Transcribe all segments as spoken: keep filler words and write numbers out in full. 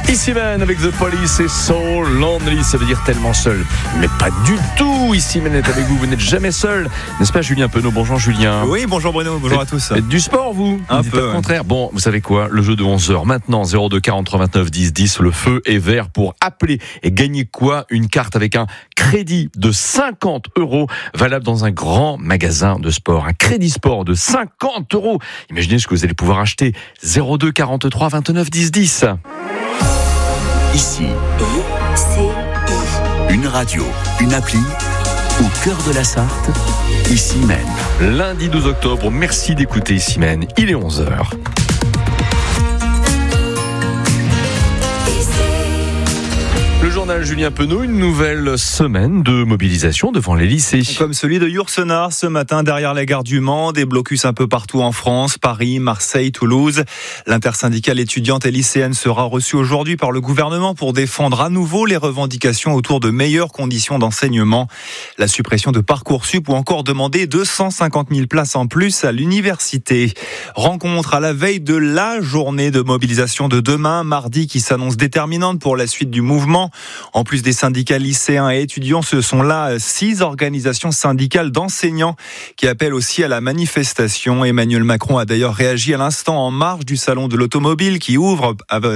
Ici Man avec The Police et So Lonely, ça veut dire tellement seul. Mais pas du tout, Ici Man est avec vous, vous n'êtes jamais seul. N'est-ce pas Julien Penaud? Bonjour Julien. Oui, bonjour Bruno, bonjour à tous. Faites du sport vous? Un Dites peu. Au Ouais. contraire. Bon, vous savez quoi? Le jeu de onze heures maintenant, zéro deux quarante-trois vingt-neuf dix dix, le feu est vert pour appeler et gagner quoi? Une carte avec un crédit de cinquante euros valable dans un grand magasin de sport. Un crédit sport de cinquante euros. Imaginez ce que vous allez pouvoir acheter. zéro deux quarante-trois vingt-neuf dix dix. Ici, I C I. une radio, une appli, au cœur de la Sarthe, Ici même. Lundi douze octobre, merci d'écouter Ici même. Il est onze heures. Le journal Julien Penaud, une nouvelle semaine de mobilisation devant les lycées. Comme celui de Yourcenar ce matin derrière la gare du Mans, des blocus un peu partout en France, Paris, Marseille, Toulouse. L'intersyndicale étudiante et lycéenne sera reçue aujourd'hui par le gouvernement pour défendre à nouveau les revendications autour de meilleures conditions d'enseignement, la suppression de Parcoursup ou encore demander deux cent cinquante mille places en plus à l'université. Rencontre à la veille de la journée de mobilisation de demain, mardi, qui s'annonce déterminante pour la suite du mouvement. En plus des syndicats lycéens et étudiants, ce sont là six organisations syndicales d'enseignants qui appellent aussi à la manifestation. Emmanuel Macron a d'ailleurs réagi à l'instant en marge du salon de l'automobile qui ouvre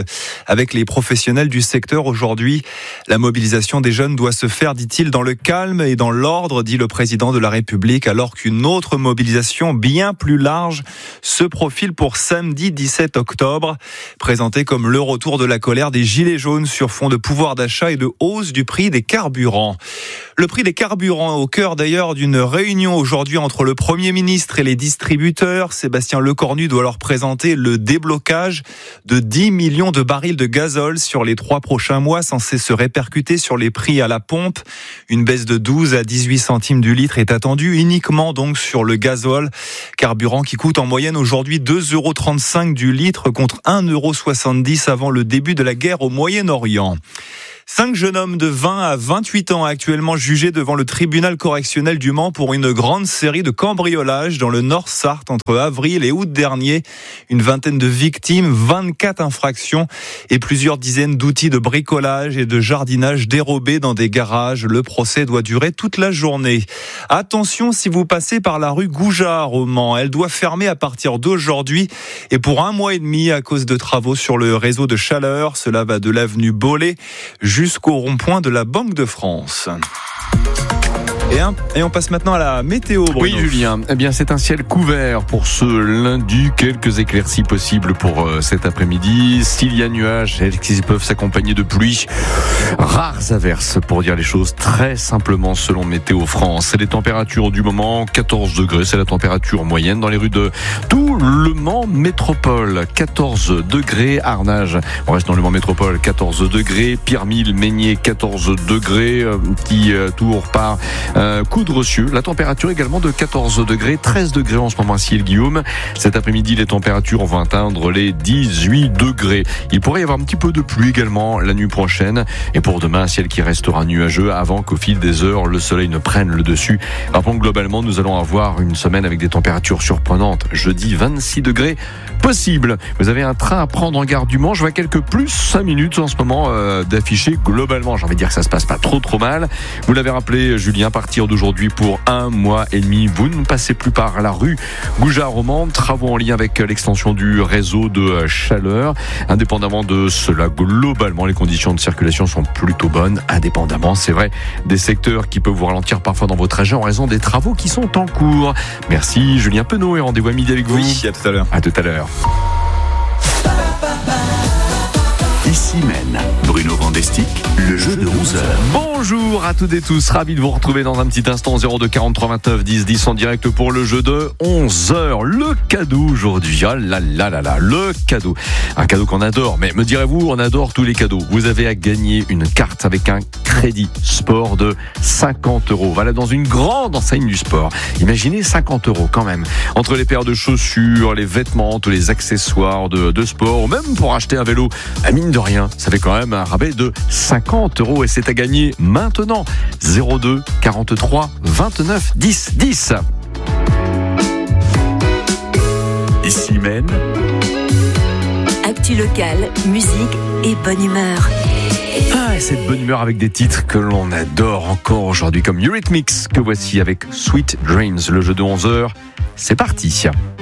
avec les professionnels du secteur aujourd'hui. La mobilisation des jeunes doit se faire, dit-il, dans le calme et dans l'ordre, dit le président de la République, alors qu'une autre mobilisation bien plus large se profile pour samedi dix-sept octobre, présentée comme le retour de la colère des gilets jaunes sur fond de pouvoir d'achat et de hausse du prix des carburants. Le prix des carburants au cœur d'ailleurs d'une réunion aujourd'hui entre le Premier ministre et les distributeurs. Sébastien Lecornu doit leur présenter le déblocage de dix millions de barils de gazole sur les trois prochains mois, censé se répercuter sur les prix à la pompe. Une baisse de douze à dix-huit centimes du litre est attendue, uniquement donc sur le gazole, carburant qui coûte en moyenne aujourd'hui deux euros trente-cinq du litre contre un euro soixante-dix avant le début de la guerre au Moyen-Orient. Cinq jeunes hommes de vingt à vingt-huit ans actuellement jugés devant le tribunal correctionnel du Mans pour une grande série de cambriolages dans le Nord-Sarthe entre avril et août dernier. Une vingtaine de victimes, vingt-quatre infractions et plusieurs dizaines d'outils de bricolage et de jardinage dérobés dans des garages. Le procès doit durer toute la journée. Attention si vous passez par la rue Goujard au Mans. Elle doit fermer à partir d'aujourd'hui et pour un mois et demi à cause de travaux sur le réseau de chaleur. Cela va de l'avenue Bollé jusqu'au rond-point de la Banque de France. Et, un, et on passe maintenant à la météo, Bruno. Oui, Julien. Eh bien, c'est un ciel couvert pour ce lundi. Quelques éclaircies possibles pour euh, cet après-midi. S'il y a nuages, elles peuvent s'accompagner de pluie. Rares averses, pour dire les choses très simplement, selon Météo France. Les températures du moment, quatorze degrés. C'est la température moyenne dans les rues de tout le Mans Métropole. quatorze degrés. Arnage, on reste dans le Mans Métropole, quatorze degrés. Pierremille, Meignier, quatorze degrés. Euh, petit euh, tour par Euh, Coudrecieux, la température également de quatorze degrés, treize degrés en ce moment à Ciel-Guillaume. Cet après-midi, les températures vont atteindre les dix-huit degrés. Il pourrait y avoir un petit peu de pluie également la nuit prochaine. Et pour demain, un ciel qui restera nuageux avant qu'au fil des heures, le soleil ne prenne le dessus. Rappelons que globalement, nous allons avoir une semaine avec des températures surprenantes. Jeudi, vingt-six degrés possible. Vous avez un train à prendre en gare du Mans. Je vois quelques plus cinq minutes en ce moment euh, d'afficher globalement. J'ai envie de dire que ça se passe pas trop trop mal. Vous l'avez rappelé, Julien, à partir d'aujourd'hui pour un mois et demi, vous ne passez plus par la rue Goujard au Mans. Travaux en lien avec l'extension du réseau de chaleur. Indépendamment de cela, globalement, les conditions de circulation sont plutôt bonnes. Indépendamment, c'est vrai, des secteurs qui peuvent vous ralentir parfois dans vos trajets en raison des travaux qui sont en cours. Merci Julien Penaud et rendez-vous à midi avec vous. Oui, à tout à l'heure. À tout à l'heure. Ici mène Bruno Vandestick, le jeu de onze heures. Bonjour à toutes et tous, ravi de vous retrouver dans un petit instant. Zéro deux quarante-trois vingt-neuf dix dix en direct pour le jeu de onze heures. Le cadeau aujourd'hui, ah là là là là, le cadeau. Un cadeau qu'on adore, mais me direz-vous, on adore tous les cadeaux. Vous avez à gagner une carte avec un crédit sport de cinquante euros. Voilà, dans une grande enseigne du sport. Imaginez cinquante euros quand même. Entre les paires de chaussures, les vêtements, tous les accessoires de, de sport, même pour acheter un vélo, à mine de rien, ça fait quand même un rabais de cinquante euros et c'est à gagner maintenant. Zéro deux quarante-trois vingt-neuf dix dix. Ici mène actu locale, musique et bonne humeur. Ah, cette bonne humeur avec des titres que l'on adore encore aujourd'hui, comme Eurythmics, que voici avec Sweet Dreams. Le jeu de onze heures, c'est parti.